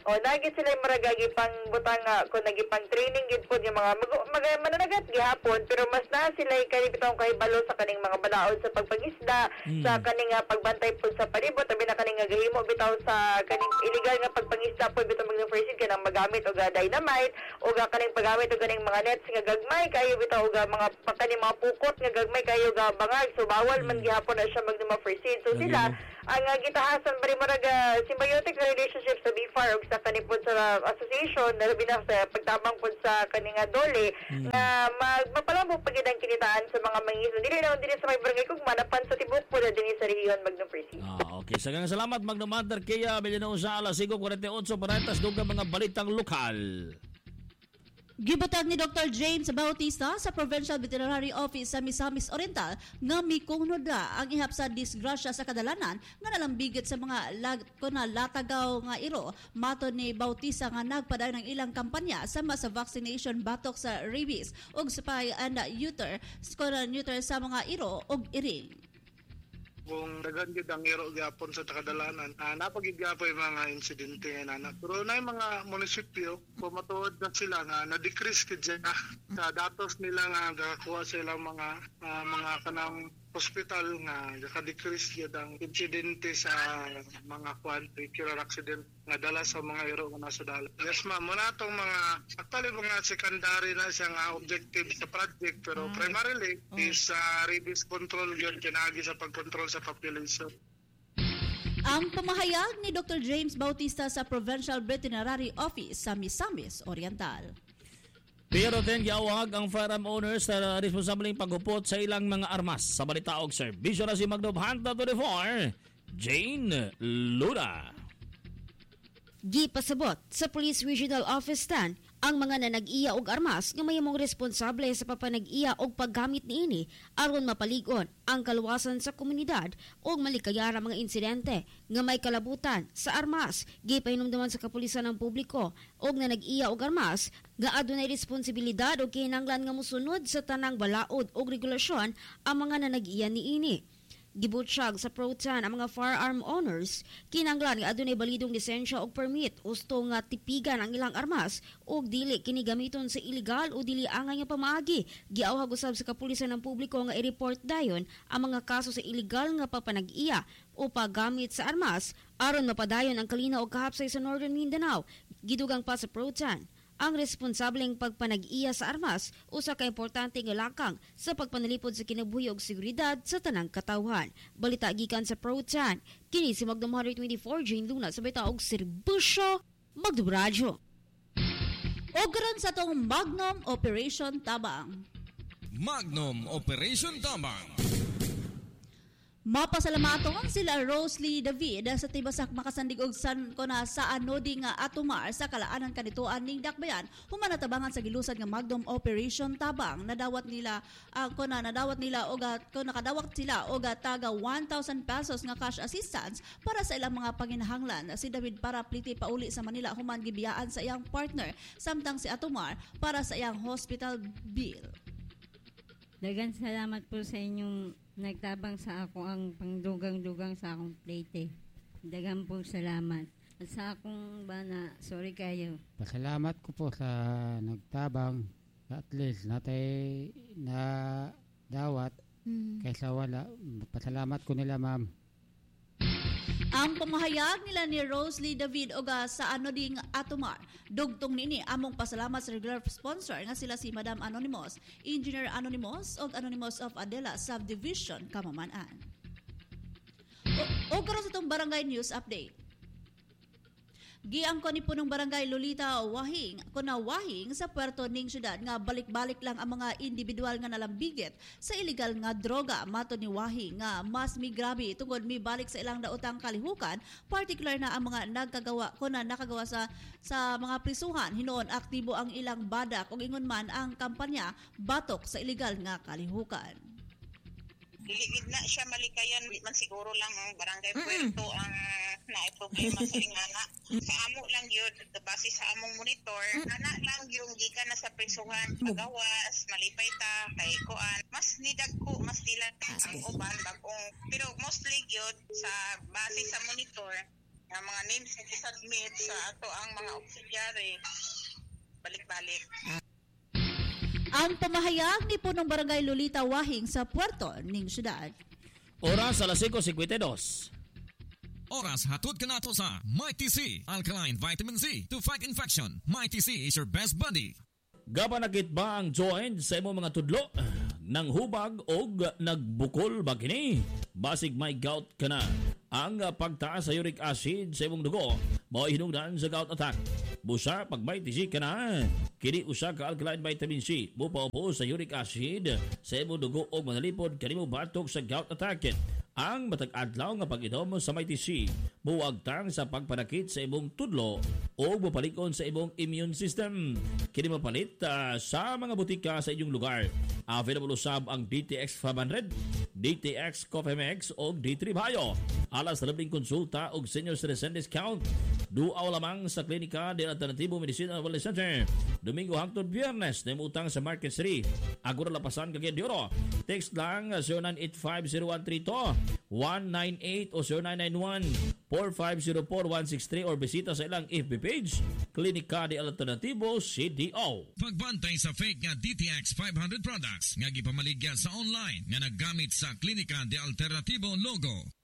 O nagi sila yung maragagi pang butang nga kung nagipang training gid po yung mga mag, mag mananagat gihapon pero mas na sila kanibitaw kahibalo sa kaning mga balaod sa pagpangisda mm. sa kaning nga pagbantay po sa palibot tabi na kaning nga gahimo bitaw sa kaning illegal nga pagpangisda po bitaw mag first aid kanang magamit og dynamite o ga kaning paggamit og kaning mga nets nga gagmay kayo bitaw og mga kaning mga pukot nga gagmay kayo ga bangag so bawal mm. man gihapon na siya mag first aid so sila ang uh, gitahasan bari mo naga symbiotic relationship sa B F A R ug sa kanipod sa association na labi na sa pagtabang pod sa kaninga dole mm. na mag mapalambog pagid ang kinitaan sa mga mangisda dili na dili sa may barangay kung manapan sa tibok pod dinhi sa rehiyon Magnum First Aid. Ah, okay, sagang salamat Magnum Mater kaya Beliano sa alas five forty-eight paretas dugang mga balitang lokal. Gibutag ni Doctor James Bautista sa Provincial Veterinary Office sa Misamis Oriental nga mikungno da ang ihap sa disgrasya sa kadalanan nga nalambigit sa mga lag, kuna latagaw nga iro. Mato ni Bautista nga nagpadayon ng ilang kampanya sama sa vaccination batok sa rabies ug spay and neuter kuna neuter sa mga iro ug iring. Kung dagan gyud ang iro gyapon sa kadalanan, uh, napagid gyapon yung mga insidente nga nana. Pero na yung mga munisipyo, pumatuod na sila nga na-decrease kid siya sa datos nila nga gakakuha sila mga uh, mga kanang hospital nga naka-decrease yun ang insidente sa mga kwan, vehicular accident nga dala sa mga iro nga nasa dala. Yes ma'am, muna itong mga, actually mga secondary na siya nga objective sa project pero mm. primarily mm. is uh, rabies control yun kinagi sa pag-control sa population. Ang pamahayag ni Doctor James Bautista sa Provincial Veterinary Office sa Misamis Oriental. Pero din giawag ang firearm owners sa responsableng paghupot sa ilang mga armas. Sa balita og serbisyo na si Magnum Hunter twenty-four, Jane Luna. Gipasabot sa Police Regional Office stand ang mga nanag-iya og armas nga mahimong responsable sa papanag-iya og paggamit niini aron mapaligon ang kaluwasan sa komunidad og malikayara mga insidente nga may kalabutan sa armas. Gipahinumduman sa kapulisan ng publiko og nanag-iya og armas nga adunay responsibilidad og kinahanglan nga mosunod sa tanang balaod og regulasyon ang mga nanag-iya niini. Gibutsyag sa Protan ang mga firearm owners kinahanglan nga adunay balidong lisensya og permit usto nga tipigan ang ilang armas ug dili kini gamiton sa illegal o dili angay nga pamaagi. Giawhag usab sa kapulisan ng publiko nga i-report dayon ang mga kaso sa illegal nga papanag-iya o paggamit sa armas aron mapadayon ang kalinaw og kahapsay sa Northern Mindanao. Gidugang pa sa Protan ang responsableng pagpanag-iya sa armas usa ka importante nga lakang sa pagpanalipod sa kinabuhi ug seguridad sa tanang katawhan. Balita gikan sa Protan, kini si Magnum Hunter twenty-four, Jane Luna sa bita og serbisyo Magnum Radio. Og karon sa tong Magnum Operation Tabang. Magnum Operation Tabang. Mapasalamaton sila Rosalie David sa tibasak makasandig og san kuna sa anodi nga atumar sa kalaanan kanituan ning Dakbayan human natabangan sa gilusad nga Magnum Operation Tabang. Nadawat nila ang uh, kuna nadawat nila og kun nakadawat sila og taga one thousand pesos nga cash assistance para sa ilang mga panginahanglan. Si David para pliti pauli sa Manila human gibiyaan sa iyang partner samtang si Atumar para sa iyang hospital bill. Dagan salamat po sa inyong nagtabang sa ako ang pangdugang-dugang sa akong plate. Dagan po salamat. At sa akong bana, sorry kayo. Pasalamat ko po sa nagtabang. At least natay na dawat hmm. kaysa wala. Pasalamat ko nila ma'am. Ang pamahayag nila ni Rosalie David oga sa anoding Atumar. Dugtong nini among pasalamat sa regular sponsor nga sila si Madam Anonymous, Engineer Anonymous ug Anonymous of Adela Subdivision, Kamaman-an. O, o karon sa itong barangay news update. Giang ko ni punong barangay Lolita Wahing, kuna Wahing sa puerto ning syudad nga balik-balik lang ang mga individual nga nalambigit sa illegal nga droga. Mato ni Wahing nga mas mi grabe tungod mi balik sa ilang daotang kalihukan, particular na ang mga nagkagawa kuna nakagawa sa sa mga prisuhan. Hinoon aktibo ang ilang badak ug ingon man ang kampanya batok sa illegal nga kalihukan. Diligid na siya malikayan, man siguro lang ang barangay Puerto ang naay problema sa ingana. Sa amo lang yun, base sa among monitor, ana lang yung gikan na sa prisuhan, pagawas, malipay ta, kay kuan. Mas nidag ko, mas nila ang uban, bagong, pero mostly yun, sa base sa monitor, nga mga names nga gi-submit sa ato ang mga auxiliary balik-balik. Ang pamahayag ni punong barangay Lolita Wahing sa Puerto ning syudad. Oras alas singko singkwenta y dos. Oras hatod ka nato sa Mighty C, Alkaline Vitamin C to fight infection. Mighty C is your best buddy. Gabanakit ba ang joint sa imong mga tudlo? Nang hubag o nagbukol ba kini? Basig may gout ka na. Ang pagtaas sa uric acid sa imong dugo mao hinungdan sa gout attack. Busa pag may tisi ka na. Kini usa ka alkaline vitamin C. Mupaupo sa uric acid sa imong dugo o manalipod kanimo batok sa gout attack. Ang matag adlaw nga pag-inom sa Mighty C muwagtang sa pagpanakit sa imong tudlo o mapalikon sa imong immune system. Kini mapalit uh, sa mga butika sa inyong lugar. Available usab ang D T X five hundred, D T X Coffee Mix o D three Bio. Alas labing konsulta o senior citizen discount. Duaw lamang sa klinika de Alternativo Medicina Wellness Center. Domingo hangtod Biyernes na utang sa Market Street. Agora lapasan kagyan di oro. Text lang zero nine eight five zero one three two one nine eight o zero nine nine one four five zero four one six three or bisita sa ilang F B page Klinika de Alternativo C D O. Pagbantay sa fake nga D T X five hundred products nga gipamaligya sa online nga naggamit sa Klinika de Alternativo logo.